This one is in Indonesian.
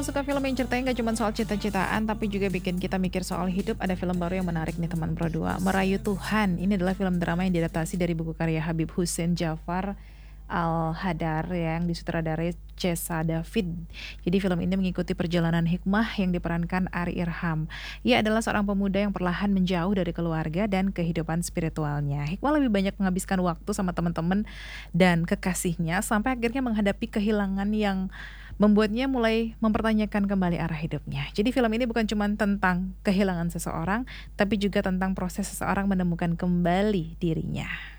suka film yang ceritanya nggak cuma soal cita-citaan, tapi juga bikin kita mikir soal hidup, ada film baru yang menarik nih teman berdua, Merayu Tuhan. Ini adalah film drama yang diadaptasi dari buku karya Habib Hussein Jafar Al-Hadar yang disutradarai Cesa David. Jadi film ini mengikuti perjalanan hikmah yang diperankan Ari Irham. Ia adalah seorang pemuda yang perlahan menjauh dari keluarga dan kehidupan spiritualnya. Hikmah lebih banyak menghabiskan waktu sama teman-teman dan kekasihnya sampai akhirnya menghadapi kehilangan yang membuatnya mulai mempertanyakan kembali arah hidupnya. Jadi film ini bukan cuma tentang kehilangan seseorang, tapi juga tentang proses seseorang menemukan kembali dirinya.